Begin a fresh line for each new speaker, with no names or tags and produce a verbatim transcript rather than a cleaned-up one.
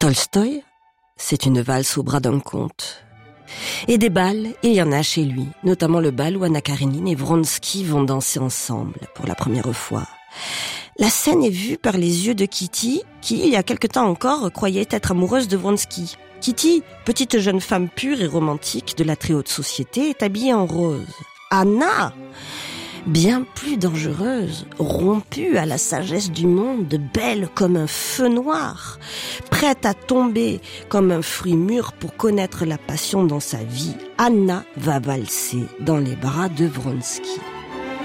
Tolstoï, c'est une valse au bras d'un conte. Et des bals, il y en a chez lui, notamment le bal où Anna Karénine et Vronsky vont danser ensemble pour la première fois. La scène est vue par les yeux de Kitty, qui, il y a quelque temps encore, croyait être amoureuse de Vronsky. Kitty, petite jeune femme pure et romantique de la très haute société, est habillée en rose. Anna, bien plus dangereuse, rompue à la sagesse du monde, belle comme un feu noir, prête à tomber comme un fruit mûr pour connaître la passion dans sa vie, Anna va valser dans les bras de Vronsky.